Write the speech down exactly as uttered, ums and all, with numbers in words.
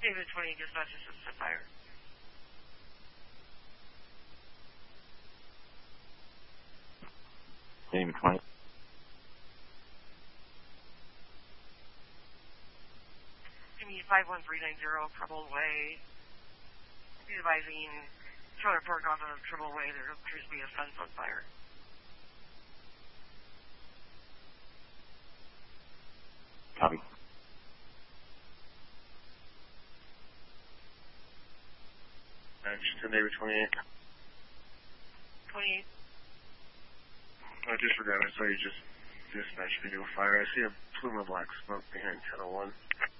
David twenty, dispatch assist to fire. David twenty. five one three nine zero, Trouble Way. Be advising trailer park off of Trouble Way. There appears to be a fence on fire. Copy. Just David twenty-eight. twenty-eight. I disregard. I saw you just dispatched me to a fire. I see a plume of black smoke behind ten oh one.